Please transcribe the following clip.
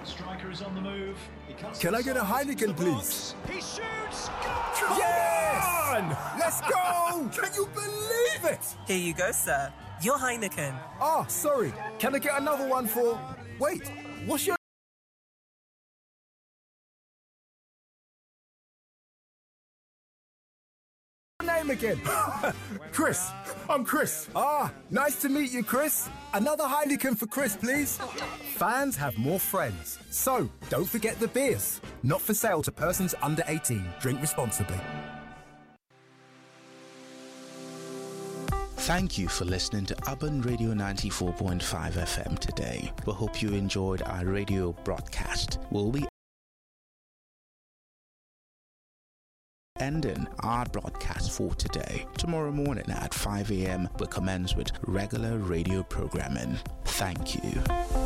Striker is on the move. Can I get a Heineken, please? He shoots! Yes! Let's go! Can you believe it? Here you go, sir. Your Heineken. Ah, sorry. Can I get another one for... Wait, what's your name again? Chris. I'm Chris. Ah, nice to meet you, Chris. Another Heineken for Chris, please. Fans have more friends. So, don't forget the beers. Not for sale to persons under 18. Drink responsibly. Thank you for listening to Urban Radio 94.5 FM today. We hope you enjoyed our radio broadcast. We'll be ending our broadcast for today. Tomorrow morning at 5 a.m. we'll commence with regular radio programming. Thank you.